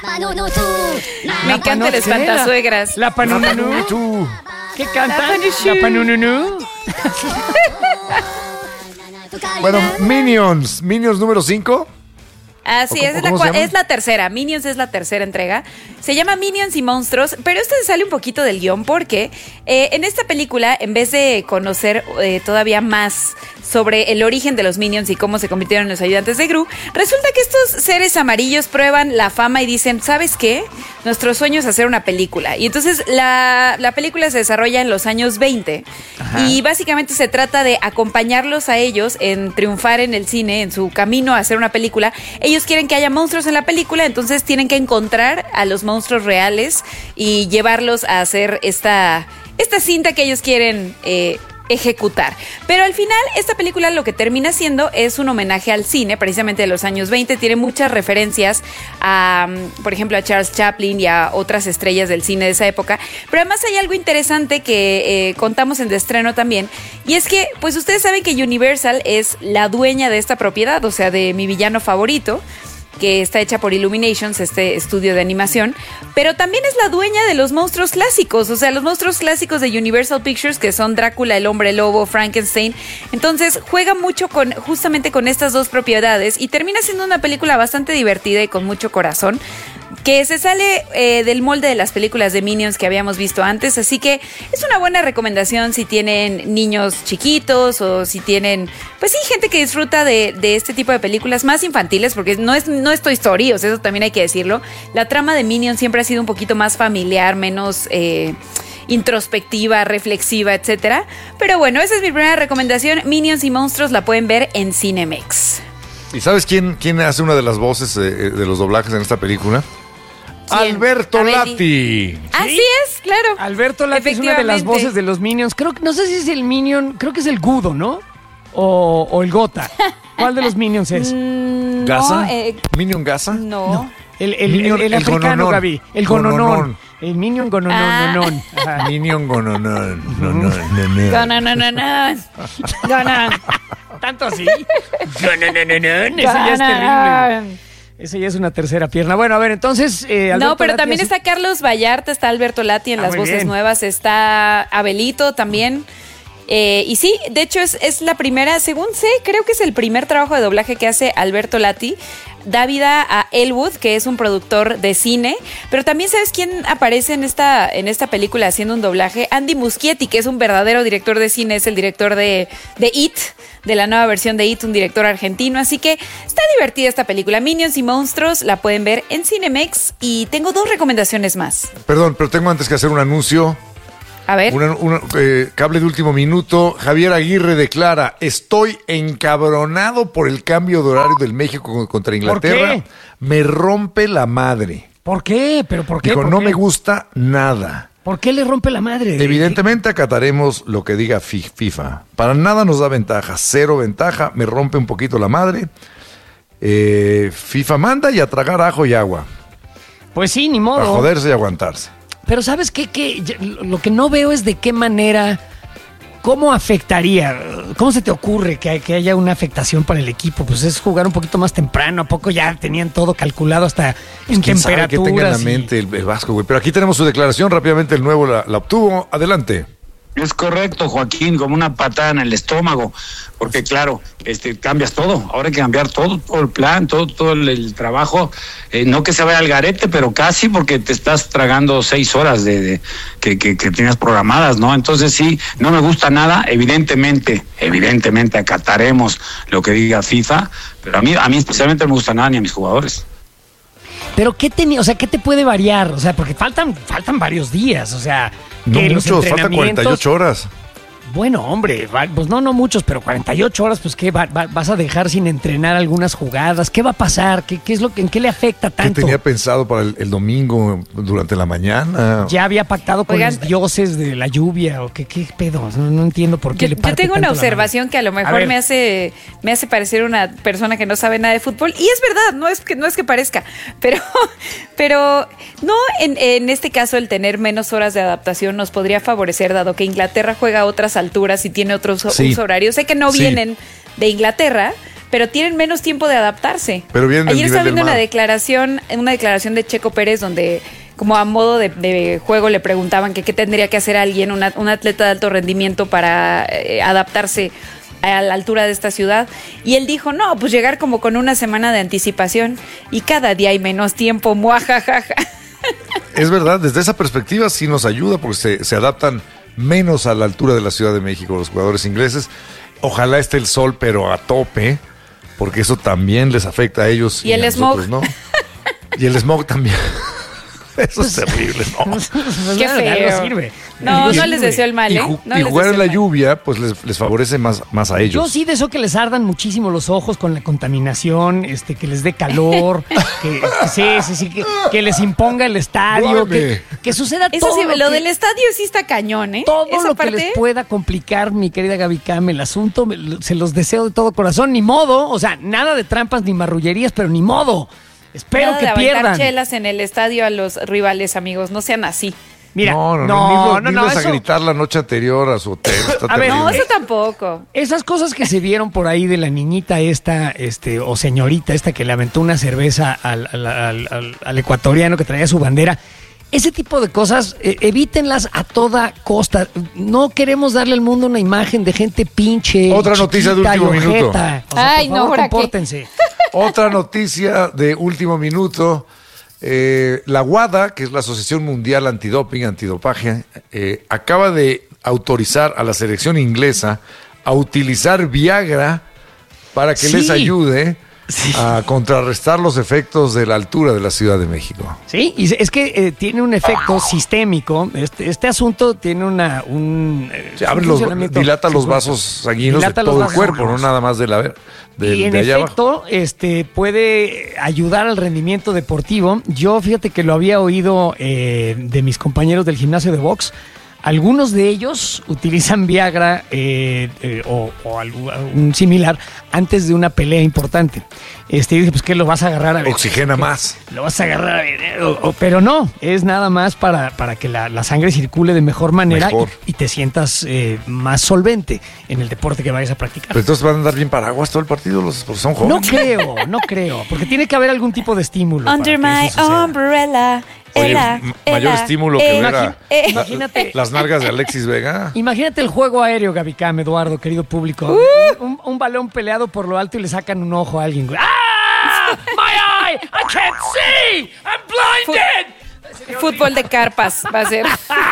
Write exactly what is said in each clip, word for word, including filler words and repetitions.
Me encanta el espantasuegras. La panununú. ¿Qué cantan? La panununú. Bueno, Minions. Minions número cinco. Así es, es la, es la tercera. Minions es la tercera entrega. Se llama Minions y Monstruos, pero esto se sale un poquito del guión porque eh, en esta película, en vez de conocer eh, todavía más sobre el origen de los Minions y cómo se convirtieron en los ayudantes de Gru, resulta que estos seres amarillos prueban la fama y dicen, ¿sabes qué? Nuestro sueño es hacer una película. Y entonces la, la película se desarrolla en los años veinte. Ajá. Y básicamente se trata de acompañarlos a ellos en triunfar en el cine, en su camino a hacer una película. Ellos quieren que haya monstruos en la película, entonces tienen que encontrar a los monstruos reales y llevarlos a hacer esta, esta cinta que ellos quieren eh, ejecutar. Pero al final, esta película lo que termina siendo es un homenaje al cine, precisamente de los años veinte. Tiene muchas referencias a, por ejemplo, a Charles Chaplin y a otras estrellas del cine de esa época. Pero además hay algo interesante que eh, contamos en de estreno también, y es que, pues ustedes saben que Universal es la dueña de esta propiedad, o sea, de mi villano favorito, que está hecha por Illuminations, este estudio de animación, pero también es la dueña de los monstruos clásicos, o sea, los monstruos clásicos de Universal Pictures, que son Drácula, el Hombre Lobo, Frankenstein. Entonces juega mucho con justamente con estas dos propiedades y termina siendo una película bastante divertida y con mucho corazón, que se sale eh, del molde de las películas de Minions que habíamos visto antes, así que es una buena recomendación si tienen niños chiquitos o si tienen, pues sí, gente que disfruta de, de este tipo de películas más infantiles, porque no es, no es Toy Story, o sea, eso también hay que decirlo. La trama de Minions siempre ha sido un poquito más familiar, menos eh, introspectiva, reflexiva, etcétera. Pero bueno, esa es mi primera recomendación. Minions y Monstruos la pueden ver en Cinemex. ¿Y sabes quién, quién hace una de las voces eh, de los doblajes en esta película? ¿Quién? Alberto Lati. Así ¿Sí? es, claro. Alberto Lati es una de las voces de los Minions. Creo que no sé si es el Minion, creo que es el Gudo, ¿no? O, o el Gota. ¿Cuál de los Minions es? Mm, ¿Gasa? No, eh, ¿Minion Gasa? No. no. El, el, Minion, el, el, el africano, gononón. Gaby. El gononón. gononón. El Minion gononón. Ah. Minion gononón. Gononón. Gononón. ¿Tanto así? Gononón. Eso ya es terrible. Eso ya es una tercera pierna. Bueno, a ver, entonces... Eh, no, pero Lati también así... está Carlos Vallarta, está Alberto Lati en ah, las voces bien. nuevas, está Abelito también. Eh, y sí, de hecho es, es la primera, según sé, creo que es el primer trabajo de doblaje que hace Alberto Lati. Da vida a Elwood, que es un productor de cine, pero también ¿sabes quién aparece en esta, en esta película haciendo un doblaje? Andy Muschietti, que es un verdadero director de cine, es el director de, de It, de la nueva versión de It, un director argentino, así que está divertida esta película. Minions y Monstruos la pueden ver en Cinemex y tengo dos recomendaciones más. Perdón, pero tengo antes que hacer un anuncio. A ver. Una, una, eh, cable de último minuto. Javier Aguirre declara: estoy encabronado por el cambio de horario del México contra Inglaterra. ¿Por qué? Me rompe la madre. ¿Por qué? ¿Pero por qué? Dijo, ¿Por no qué? me gusta nada. ¿Por qué le rompe la madre? Evidentemente acataremos lo que diga FIFA. Para nada nos da ventaja, cero ventaja. Me rompe un poquito la madre. Eh, FIFA manda y a tragar ajo y agua. Pues sí, ni modo. A joderse y aguantarse. Pero ¿sabes qué? ¿Qué? Lo que no veo es de qué manera, cómo afectaría, cómo se te ocurre que, que haya una afectación para el equipo. Pues es jugar un poquito más temprano, ¿a poco ya tenían todo calculado hasta pues en quién temperaturas? Sabe que tenga en la y... mente el, el Vasco, güey. Pero aquí tenemos su declaración, rápidamente el nuevo la, la obtuvo. Adelante. Es correcto, Joaquín, como una patada en el estómago, porque claro, este cambias todo, ahora hay que cambiar todo, todo el plan, todo, todo el, el trabajo, eh, no que se vaya al garete, pero casi, porque te estás tragando seis horas de, de que, que, que tenías programadas, ¿no? Entonces sí, no me gusta nada, evidentemente, evidentemente acataremos lo que diga FIFA, pero a mí, a mí especialmente no me gusta nada ni a mis jugadores. Pero qué tenía, o sea, ¿qué te puede variar? O sea, porque faltan, faltan varios días, o sea, no que muchos, faltan cuarenta y ocho horas. Bueno, hombre, pues no, no muchos, pero cuarenta y ocho horas, pues ¿qué? Va, va, ¿Vas a dejar sin entrenar algunas jugadas? ¿Qué va a pasar? ¿Qué, qué es lo que, ¿En qué le afecta tanto? ¿Qué tenía pensado para el, el domingo durante la mañana? ¿Ya había pactado con Oigan, los dioses de la lluvia? ¿O qué, qué pedo? No, no entiendo por qué yo, le parte Yo tengo una tanto observación que a lo mejor a me hace me hace parecer una persona que no sabe nada de fútbol. Y es verdad, no es que, no es que parezca, pero, pero no en, en este caso el tener menos horas de adaptación nos podría favorecer, dado que Inglaterra juega a otras alturas y tiene otros sí. usos horarios. Sé que no sí. vienen de Inglaterra, pero tienen menos tiempo de adaptarse. Pero vienen del Ayer nivel estaba viendo del mar. una declaración, una declaración de Checo Pérez donde, como a modo de, de juego, le preguntaban que qué tendría que hacer alguien, una, un atleta de alto rendimiento para eh, adaptarse a la altura de esta ciudad, y él dijo, no, pues llegar como con una semana de anticipación y cada día hay menos tiempo, muajajaja. Es verdad, desde esa perspectiva sí nos ayuda porque se, se adaptan menos a la altura de la Ciudad de México los jugadores ingleses. Ojalá esté el sol, pero a tope, porque eso también les afecta a ellos. Y, y el a smog. nosotros, ¿no? Y el smog también. Eso es terrible, ¿no? Qué feo. No sirve. No, Y- no les deseo el mal, Y, ¿eh? ju- No y les jugar deseo en la el mal. lluvia, pues les, les favorece más, más a ellos. Yo sí deseo que les ardan muchísimo los ojos con la contaminación, este, que les dé calor, que, que sí, sí, sí, que, que les imponga el estadio, que, Duerme. que suceda Eso todo sí, lo, lo que, del estadio sí está cañón, ¿eh? todo Esa lo que parte, les pueda complicar, mi querida Gaby Cam, el asunto, me- se los deseo de todo corazón, ni modo, o sea, nada de trampas ni marrullerías, pero ni modo. Espero nada que de aventar pierdan. chelas en el estadio a los rivales, amigos, no sean así. Mira, no, no, no, no, no, no, no, a eso- gritar la noche anterior a su hotel. Está A ver, terrible. No, eh, eso tampoco. Esas cosas que se vieron por ahí de la niñita esta, este, o señorita esta que le aventó una cerveza al, al- al- al- al ecuatoriano que traía su bandera, ese tipo de cosas, eh, evítenlas a toda costa. No queremos darle al mundo una imagen de gente pinche. Otra noticia de chiquita y último minuto. ojeta. O sea, Ay, por no, favor, ¿ahora qué? compórtense. Otra noticia de último minuto. Eh, la WADA, que es la Asociación Mundial Antidoping, Antidopaje, eh, acaba de autorizar a la selección inglesa a utilizar Viagra para que Sí. les ayude Sí. a contrarrestar los efectos de la altura de la Ciudad de México. Sí, y es que eh, tiene un efecto sistémico. Este, este asunto tiene una un eh, Se abre un los, funcionamiento dilata los psicológico. vasos sanguíneos Dilata de los todo el vasos cuerpo, no sanguíneos. nada más de la de, Y en de allá abajo. efecto, este puede ayudar al rendimiento deportivo. Yo fíjate que lo había oído eh, de mis compañeros del gimnasio de box. Algunos de ellos utilizan Viagra eh, eh, o, o algo- un similar antes de una pelea importante. Este, y dije, pues, ¿qué lo vas a agarrar a ver? Oxigena más. Lo vas a agarrar a ver, o- o- pero no, es nada más para, para que la, la sangre circule de mejor manera Mejor. Y, y te sientas eh, más solvente en el deporte que vayas a practicar. Pero entonces van a andar bien paraguas todo el partido, los porque son No jóvenes. creo, no creo, porque tiene que haber algún tipo de estímulo. para Under que my eso suceda. umbrella. Oye, ela, m- mayor ela, estímulo que eh, ver a- imagi- eh. la- Imagínate. las nalgas de Alexis Vega. Imagínate el juego aéreo, Gaby Cam, Eduardo, querido público. Un, un balón peleado por lo alto y le sacan un ojo a alguien. güey. ¡Ah! ¡My eye! ¡I can't see! ¡I'm blinded! Fútbol de carpas va a ser.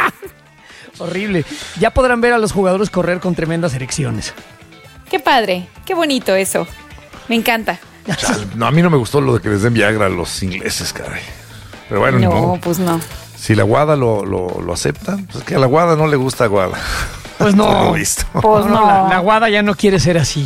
Horrible. Ya podrán ver a los jugadores correr con tremendas erecciones. Qué padre, qué bonito eso. Me encanta. Chale, no, a mí no me gustó lo de que les den Viagra a los ingleses, caray. Pero bueno, ni No, modo. pues no. Si la Guada lo, lo, lo acepta, pues es que a la Guada no le gusta Guada. Pues Por no. lo visto. Pues No, no. La, la guada ya no quiere ser así.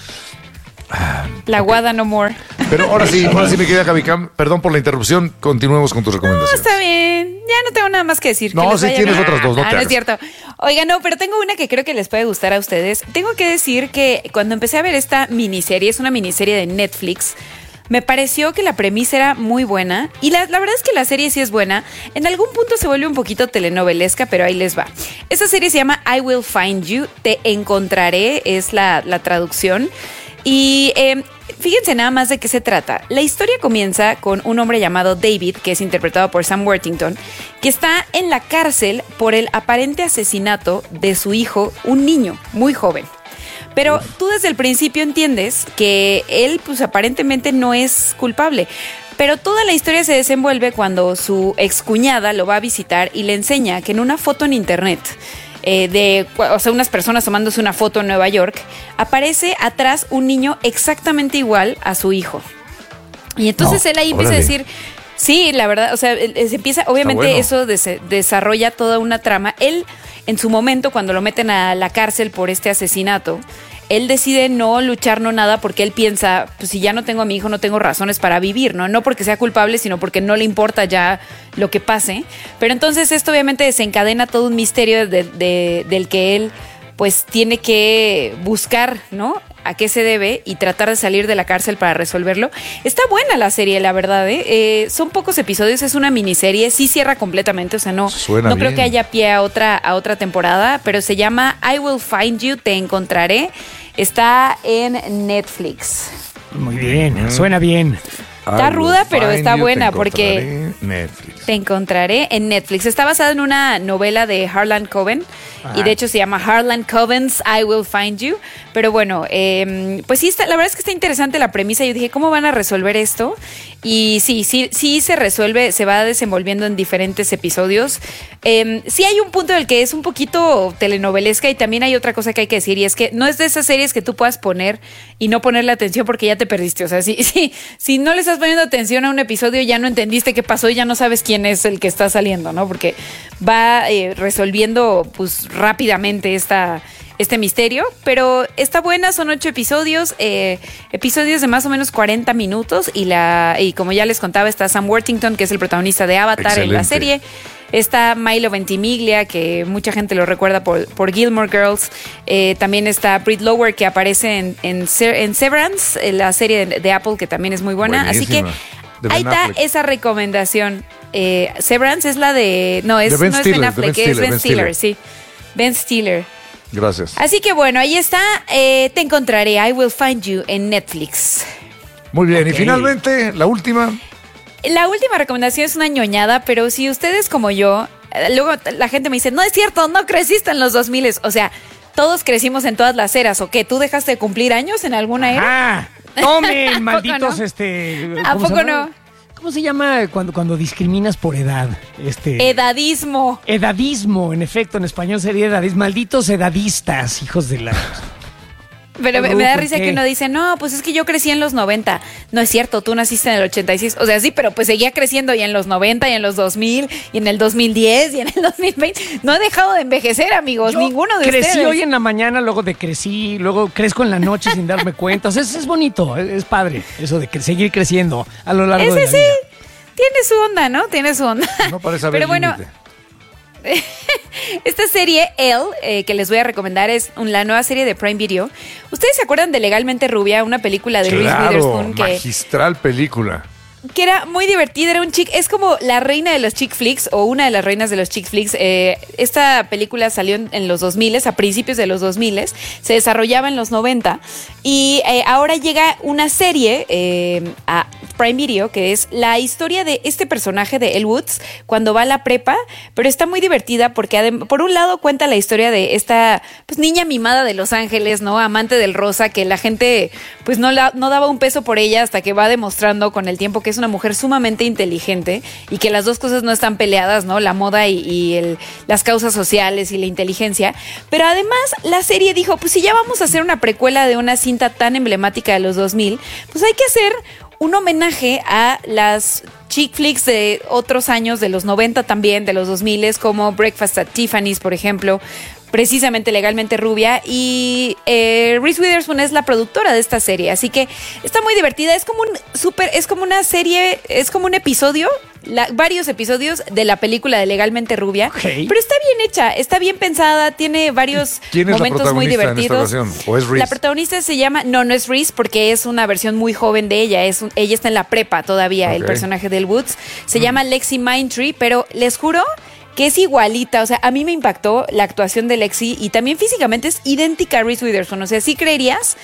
La guada no more. Pero ahora sí, ahora sí me queda Javicam. Perdón por la interrupción. Continuemos con tus No, recomendaciones. está bien. Ya no tengo nada más que decir. No, Que les sí vaya tienes bien. otras dos, no Ah, te no es hagas. cierto. Oiga, no, pero tengo una que creo que les puede gustar a ustedes. Tengo que decir que cuando empecé a ver esta miniserie, es una miniserie de Netflix, me pareció que la premisa era muy buena. Y la, la verdad es que la serie sí es buena. En algún punto se vuelve un poquito telenovelesca, pero ahí les va. Esta serie se llama I Will Find You, Te Encontraré, es la, la traducción. Y eh, fíjense nada más de qué se trata. La historia comienza con un hombre llamado David, que es interpretado por Sam Worthington, que está en la cárcel por el aparente asesinato de su hijo, un niño muy joven. Pero tú desde el principio entiendes que él, pues aparentemente no es culpable. Pero toda la historia se desenvuelve cuando su excuñada lo va a visitar y le enseña que en una foto en internet, eh, de, o sea, unas personas tomándose una foto en Nueva York, aparece atrás un niño exactamente igual a su hijo. Y entonces No, él ahí empieza a órale. decir, sí, la verdad, o sea, él- él se empieza, obviamente bueno. eso des- desarrolla toda una trama. Él, en su momento, cuando lo meten a la cárcel por este asesinato, él decide no luchar, no nada, porque él piensa, pues si ya no tengo a mi hijo, no tengo razones para vivir, ¿no? No porque sea culpable, sino porque no le importa ya lo que pase. Pero entonces esto obviamente desencadena todo un misterio de- de- del que él, pues, tiene que buscar, ¿no? A qué se debe y tratar de salir de la cárcel para resolverlo. Está buena la serie, la verdad, ¿eh? Eh, son pocos episodios, es una miniserie, sí cierra completamente, o sea, no, Suena no creo bien. que haya pie a otra, a otra temporada, pero se llama I Will Find You, Te Encontraré. Está en Netflix. Muy bien, mm. suena bien. Está ruda, pero está buena porque Netflix. te encontraré en Netflix. Está basada en una novela de Harlan Coben. Ajá. Y de hecho se llama Harlan Coben's I Will Find You. Pero bueno, eh, pues sí, está, la verdad es que está interesante la premisa. Yo dije, ¿cómo van a resolver esto? Y sí, sí, sí se resuelve, se va desenvolviendo en diferentes episodios. Eh, sí hay un punto en el que es un poquito telenovelesca y también hay otra cosa que hay que decir y es que no es de esas series que tú puedas poner y no ponerle atención porque ya te perdiste. O sea, si, si, si no le estás poniendo atención a un episodio ya no entendiste qué pasó y ya no sabes quién es el que está saliendo, ¿no? Porque va eh, resolviendo pues rápidamente esta... este misterio, pero está buena, son ocho episodios, eh, episodios de más o menos cuarenta minutos y la y como ya les contaba está Sam Worthington, que es el protagonista de Avatar. Excelente. En la serie, está Milo Ventimiglia, que mucha gente lo recuerda por, por Gilmore Girls, eh, también está Britt Lower, que aparece en, en, en Severance, en la serie de, de Apple, que también es muy buena. Buenísima. Así que ahí está esa recomendación. eh, Severance es la de... No, es, Ben no Stiller, es Ben Affleck, Ben es Ben Ben Stiller, Stiller, sí. Ben Stiller. Gracias. Así que bueno, ahí está. Eh, te encontraré. I Will Find You en Netflix. Muy bien. Okay. Y finalmente, la última. La última recomendación es una ñoñada, pero si ustedes como yo, luego la gente me dice, no es cierto, no creciste en los dos mil. O sea, todos crecimos en todas las eras. ¿O qué? ¿Tú dejaste de cumplir años en alguna era? Ah, tomen, malditos, no? este... ¿A poco no? ¿Cómo se llama cuando, cuando discriminas por edad? Este, edadismo. Edadismo, en efecto, en español sería edadismo. Malditos edadistas, hijos de la... Pero me, me da risa que uno dice, no, pues es que yo crecí en los noventa. No es cierto, tú naciste en el ochenta y seis. O sea, sí, pero pues seguía creciendo y en los noventa, y en los dos mil, y en el dos mil diez, y en el dos mil veinte. No he dejado de envejecer, amigos, yo ninguno de crecí ustedes. Crecí hoy en la mañana, luego de crecí, luego crezco en la noche sin darme cuenta. O sea, es, es bonito, es, es padre eso de cre- seguir creciendo a lo largo Ese de la sí. vida. Tiene su onda, ¿no? Tiene su onda. No parece haber Pero bueno, límite. Esta serie, Elle, eh, que les voy a recomendar, es un, la nueva serie de Prime Video. ¿Ustedes se acuerdan de Legalmente Rubia? Una película de Reese Claro, Witherspoon. Que, magistral película. Que era muy divertida, era un chick, es como la reina de los chick flicks o una de las reinas de los chick flicks. Eh, esta película salió en, en los dos mil, a principios de los dos mil, se desarrollaba en los noventa y eh, ahora llega una serie eh, a Prime Video que es la historia de este personaje de Elle Woods cuando va a la prepa, pero está muy divertida porque adem- por un lado cuenta la historia de esta pues, niña mimada de Los Ángeles, ¿no? Amante del rosa, que la gente pues no, la, no daba un peso por ella hasta que va demostrando con el tiempo que es una mujer sumamente inteligente y que las dos cosas no están peleadas, ¿no? La moda y, y el, las causas sociales y la inteligencia. Pero además la serie dijo, pues si ya vamos a hacer una precuela de una cinta tan emblemática de los dos mil, pues hay que hacer un homenaje a las chick flicks de otros años, de los noventa también, de los dos mil, como Breakfast at Tiffany's, por ejemplo, precisamente Legalmente Rubia, y eh, Reese Witherspoon es la productora de esta serie, así que está muy divertida, es como un super, es como una serie, es como un episodio, la, varios episodios de la película de Legalmente Rubia, okay. Pero está bien hecha, está bien pensada, tiene varios momentos muy divertidos. En esta ¿O es Reese? La protagonista se llama, no, no es Reese, porque es una versión muy joven de ella, es un, ella está en la prepa todavía, okay. El personaje de Elle Woods, se mm. llama Lexi Mindtree, pero les juro que es igualita, o sea, a mí me impactó la actuación de Lexi y también físicamente es idéntica a Reese Witherspoon, o sea, sí creerías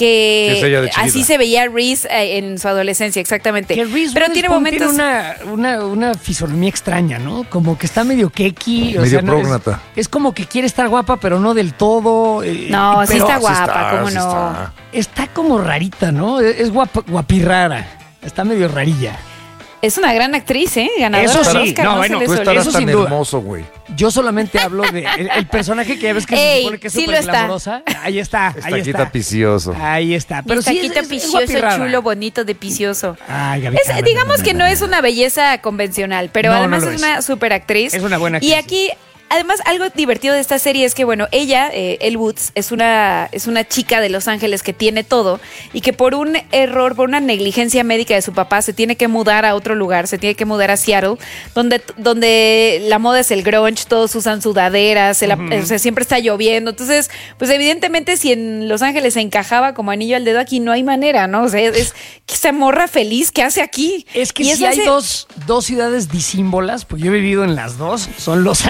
que así se veía Reese eh, en su adolescencia, exactamente. Que Reese pero tiene momentos tiene una, una, una fisonomía extraña, ¿no? Como que está medio keki, o medio sea, no, prógnata. Es, es como que quiere estar guapa, pero no del todo. Eh, no, sí está guapa, sí está, ¿cómo sí no? Está. está como rarita, ¿no? Es guap, guapirrara, está medio rarilla. Es una gran actriz, ¿eh? Ganadora eso sí, del Oscar, no, no bueno, se le tú estarás eso tan sin duda. hermoso, güey. Yo solamente hablo de el, el personaje que ya ves que Ey, se supone que es sí súper glamorosa. Ahí está, está ahí aquí está. Tapicioso. Ahí está. Pero está sí aquí es, tapicioso, es, es chulo, bonito, de picioso. Ay, Gaby, es, Carmen, digamos no, que no, no no, es una belleza convencional, pero no, además no es, es una super actriz. Es una buena actriz. Y aquí... Además, algo divertido de esta serie es que, bueno, ella, eh, Elle Woods, es una, es una chica de Los Ángeles que tiene todo y que por un error, por una negligencia médica de su papá, se tiene que mudar a otro lugar, se tiene que mudar a Seattle, donde, donde la moda es el grunge, todos usan sudaderas, se la, uh-huh. o sea, siempre está lloviendo. Entonces, pues evidentemente si en Los Ángeles se encajaba como anillo al dedo, aquí no hay manera, ¿no? O sea, es que esa morra feliz, ¿qué hace aquí? Es que y si hay hace... dos, dos ciudades disímbolas, pues yo he vivido en las dos, son Los Ángeles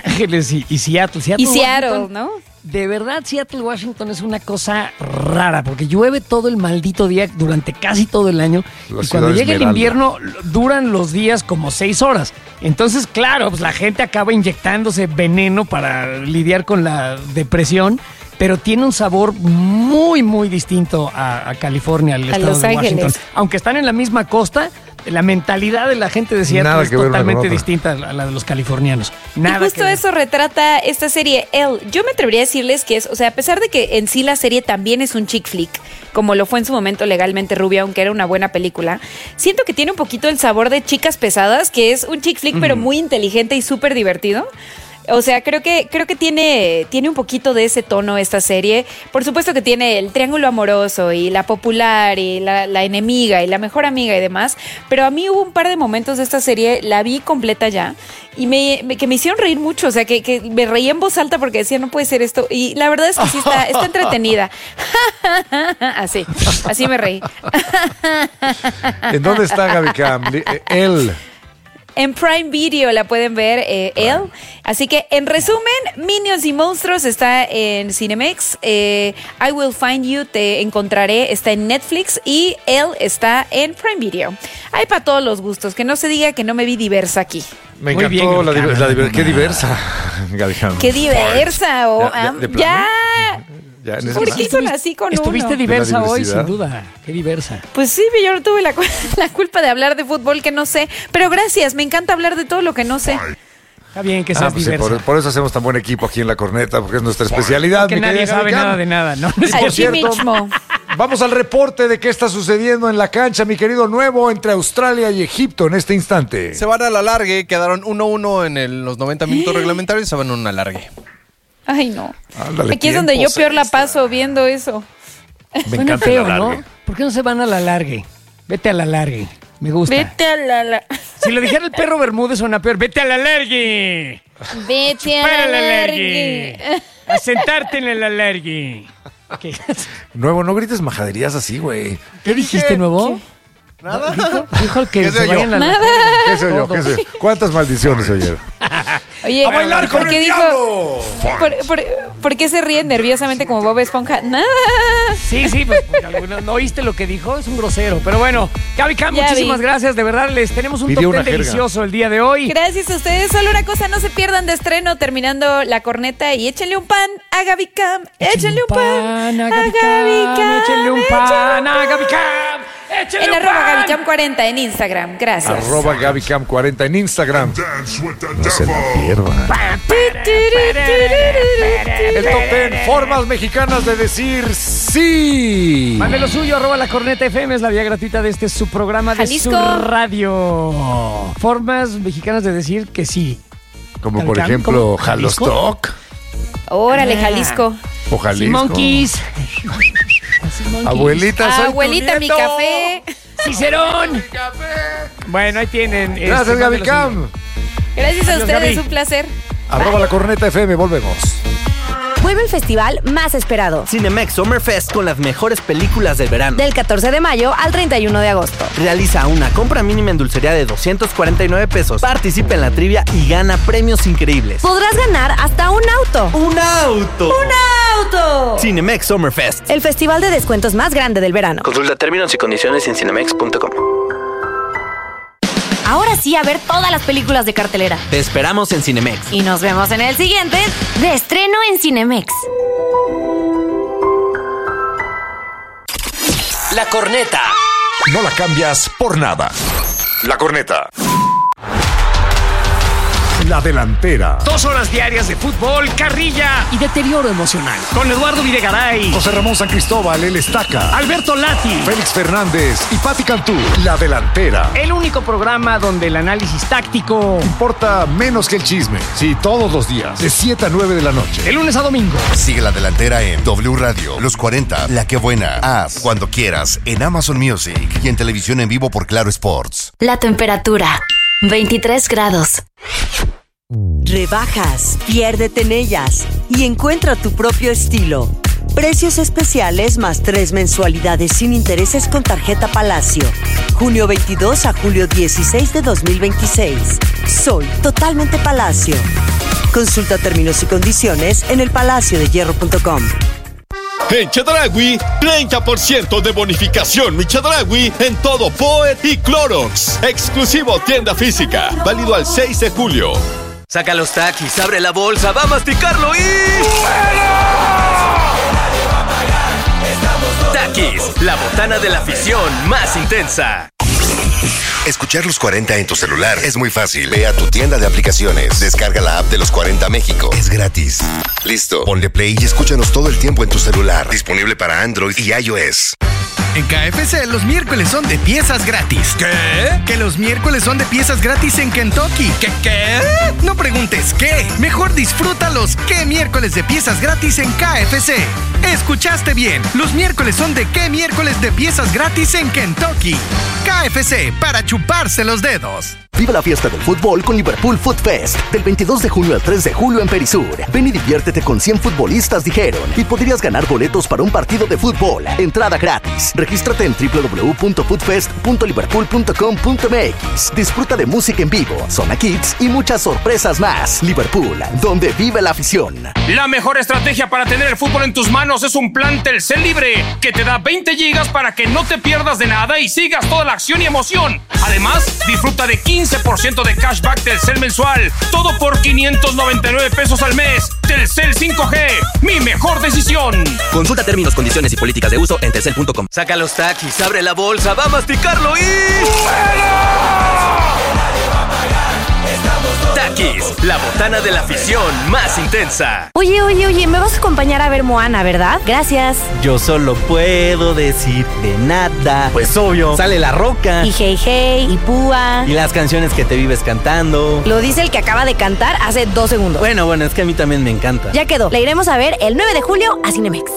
sí. Y Seattle. Seattle y Seattle, Washington, ¿no? De verdad, Seattle, Washington es una cosa rara, porque llueve todo el maldito día durante casi todo el año. La y cuando llega el Esmeralda. invierno, duran los días como seis horas. Entonces, claro, pues la gente acaba inyectándose veneno para lidiar con la depresión, pero tiene un sabor muy, muy distinto a, a California, al A estado Los de Washington. Ángeles. Aunque están en la misma costa, la mentalidad de la gente de Seattle Nada es que ver una con totalmente otra. distinta a la de los californianos. Nada y justo que ver. eso retrata esta serie Elle. Yo me atrevería a decirles que es, o sea, a pesar de que en sí la serie también es un chick flick, como lo fue en su momento Legalmente Rubia, aunque era una buena película, siento que tiene un poquito el sabor de Chicas Pesadas, que es un chick flick pero muy inteligente y súper divertido. O sea, creo que creo que tiene, tiene un poquito de ese tono esta serie. Por supuesto que tiene el triángulo amoroso y la popular y la, la enemiga y la mejor amiga y demás. Pero a mí hubo un par de momentos de esta serie, la vi completa ya, y me, me- que me hicieron reír mucho. O sea, que, que me reí en voz alta porque decía, no puede ser esto. Y la verdad es que sí está, está entretenida. Así, así me reí. ¿En dónde está Gaby Cam? Li- eh, Él. En Prime Video la pueden ver, eh, Elle. Así que, en resumen, Minions y Monstruos está en Cinemex. eh, I Will Find You, Te Encontraré, está en Netflix. Y Elle está en Prime Video. Hay para todos los gustos. Que no se diga que no me vi diversa aquí. Me Muy bien, encantó la, Gaby diver- Cam. la diver- qué diversa, Gaby Cam. ¡Qué diversa! Oh, Ya, am- de- de plano. ya. Ya, en ese ¿Por plan. qué son así con Estuviste uno? diversa De la hoy, diversidad. sin duda. Qué diversa. Pues sí, yo no tuve la, cu- la culpa de hablar de fútbol que no sé. Pero gracias, me encanta hablar de todo lo que no sé. Está bien que Ah, seas pues sí, diversa. por, por eso hacemos tan buen equipo aquí en La Corneta, porque es nuestra especialidad. Que mi nadie querida sabe Gaby Cam. nada de nada, ¿no? No es Aquí cierto. mismo. Vamos al reporte de qué está sucediendo en la cancha, mi querido Nuevo, entre Australia y Egipto en este instante. Se van a la largue, quedaron uno uno en el- los noventa minutos reglamentarios y se van a una largue. Ay, no. Ándale, Aquí es donde yo tiempos peor la extra. paso viendo eso. Me Suena encanta feo, la ¿no? largue. ¿Por qué no se van a la largue? Vete a la largue. Me gusta. Vete a la... la- Si lo dijera el perro Bermúdez suena peor. Vete a la largue. Vete a Para la la largue. largue. A sentarte en la largue. ¿Qué, Nuevo, no grites majaderías así, güey. ¿Qué dijiste, Nuevo? Nada. Dijo, dijo que ¿Qué se sé yo? vayan a la Nada. ¿Qué soy yo? ¿Qué soy yo? ¿Cuántas maldiciones oyeron? Oye, ¡A bailar con ¿por qué el dijo... diablo! ¿Por, por, por qué se ríe nerviosamente como Bob Esponja? Nada. Sí, sí, pues porque alguno- no oíste lo que dijo, es un grosero. Pero bueno, Gaby Cam, Ya muchísimas vi. gracias. De verdad, les tenemos un Pidió top una ten jerga. delicioso el día de hoy. Gracias a ustedes. Solo una cosa, no se pierdan de estreno terminando la corneta y échenle un pan a Gaby Cam. Échenle un pan a Gaby Cam. Échenle un pan a Gaby Cam. Échenle En un arroba pan. GabyCam cuarenta en Instagram. Gracias. Arroba GabyCam cuarenta en Instagram. No se la pierdan. El top ten, formas mexicanas de decir sí. Mande lo suyo, arroba la corneta F M, es la vía gratuita de este su programa de Jalisco. su radio. Formas mexicanas de decir que sí. Como por Gaby Cam, ejemplo, ¿cómo? ¿Jalisco? Jalostock Órale, Ah. Jalisco. o Sí, Jalisco. monkeys. Sí, monkeys. Abuelita, soy tu Abuelita, mi nieto. café. Cicerón. Bueno, ahí tienen. Gracias, este, Gaby mande lo Cam. suyo. Gracias a Adiós, ustedes, Gaby. un placer. Arroba la corneta F M, volvemos. Vuelve el festival más esperado. Cinemex Summer Fest con las mejores películas del verano. Del catorce de mayo al treinta y uno de agosto. Realiza una compra mínima en dulcería de doscientos cuarenta y nueve pesos. Participa en la trivia y gana premios increíbles. Podrás ganar hasta un auto. ¡Un auto! ¡Un auto! Cinemex Summer Fest. El festival de descuentos más grande del verano. Consulta términos y condiciones en cinemex punto com. Ahora sí, a ver todas las películas de cartelera. Te esperamos en Cinemex. Y nos vemos en el siguiente de estreno en Cinemex. La corneta. No la cambias por nada. La corneta. La delantera. Dos horas diarias de fútbol, carrilla y deterioro emocional. Con Eduardo Videgaray, José Ramón San Cristóbal, el Estaca. Alberto Lati. Félix Fernández y Pati Cantú. La delantera. El único programa donde el análisis táctico. Importa menos que el chisme. Sí, todos los días, de siete a nueve de la noche. De lunes a domingo. Sigue La Delantera en W Radio, Los cuarenta, La Que Buena, Haz, cuando quieras, en Amazon Music y en televisión en vivo por Claro Sports. La temperatura, veintitrés grados. Rebajas, piérdete en ellas y encuentra tu propio estilo. Precios especiales más tres mensualidades sin intereses con tarjeta Palacio. junio veintidós a julio dieciséis de dos mil veintiséis. Soy totalmente Palacio. Consulta términos y condiciones en el palacio de hierro punto com. En Chedraui, treinta por ciento de bonificación mi Chedraui en todo Poet y Clorox. Exclusivo tienda física, válido al seis de julio. Saca los taquis, abre la bolsa, va a masticarlo y... Takis, la botana de la afición más intensa. Escuchar los cuarenta en tu celular es muy fácil. Ve a tu tienda de aplicaciones, descarga la app de los cuarenta México. Es gratis. Listo. Ponle play y escúchanos todo el tiempo en tu celular. Disponible para Android y iOS. En K F C los miércoles son de piezas gratis. ¿Qué? Que los miércoles son de piezas gratis en Kentucky. ¿Qué qué? No preguntes qué. Mejor disfruta los qué miércoles de piezas gratis en K F C. Escuchaste bien. Los miércoles son de qué miércoles de piezas gratis en Kentucky. K F C para chuparse los dedos. Viva la fiesta del fútbol con Liverpool Food Fest. Del veintidós de junio al tres de julio en Perisur. Ven y diviértete con cien futbolistas, dijeron. Y podrías ganar boletos para un partido de fútbol. Entrada gratis. Regístrate en doble u doble u doble u punto foodfest punto liverpool punto com punto m x. Disfruta de música en vivo, zona kids y muchas sorpresas más. Liverpool, donde vive la afición. La mejor estrategia para tener el fútbol en tus manos es un plan Telcel Libre, que te da veinte gigas para que no te pierdas de nada y sigas toda la acción y emoción. Además, disfruta de quince por ciento de cashback Telcel mensual. Todo por quinientos noventa y nueve pesos al mes. Telcel cinco G, mi mejor decisión. Consulta términos, condiciones y políticas de uso en telcel punto com. Saca los taquis, abre la bolsa, va a masticarlo y... Takis, la botana de la afición más intensa. Oye, oye, oye, me vas a acompañar a ver Moana, ¿verdad? Gracias. Yo solo puedo decir de nada. Pues obvio, sale La Roca. Y Hey Hey, y Púa. Y las canciones que te vives cantando. Lo dice el que acaba de cantar hace dos segundos. Bueno, bueno, es que a mí también me encanta. Ya quedó, la iremos a ver el nueve de julio a Cinemex.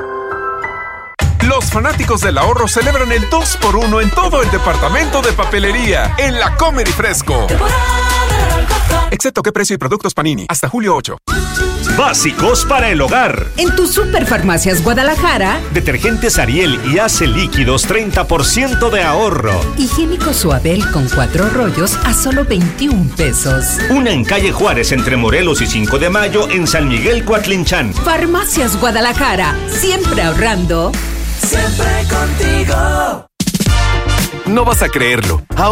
Los fanáticos del ahorro celebran el dos por uno en todo el departamento de papelería en la Comer y Fresco. Excepto qué precio y productos Panini. Hasta julio ocho. Básicos para el hogar. En tu Superfarmacias Guadalajara. Detergentes Ariel y Ace líquidos treinta por ciento de ahorro. Higiénico Suabel con cuatro rollos a solo veintiún pesos. Una en calle Juárez entre Morelos y cinco de mayo en San Miguel Coatlinchan. Farmacias Guadalajara. Siempre ahorrando. Siempre contigo. No vas a creerlo. Ahora